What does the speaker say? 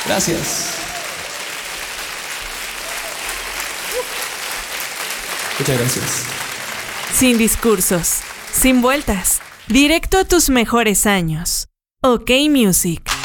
Gracias. Muchas gracias. Sin discursos, sin vueltas, directo a tus mejores años. OK Music.